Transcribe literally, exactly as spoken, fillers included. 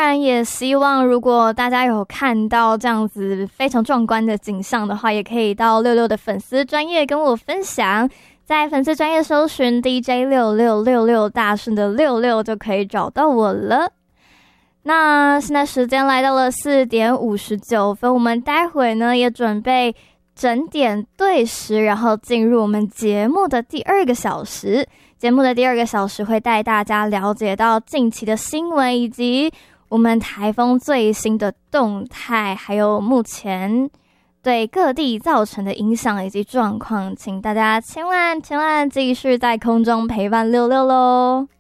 然也希望如果大家有看到这样子非常壮观的景象的话，也可以到六六的粉丝专页跟我分享，在粉丝专页搜寻 D J 六六六六大顺的六六就可以找到我了。那现在时间来到了四点五十九分，我们待会呢也准备整点对时，然后进入我们节目的第二个小时。节目的第二个小时会带大家了解到近期的新闻，以及我们台风最新的动态，还有目前对各地造成的影响以及状况，请大家千万千万继续在空中陪伴六六咯。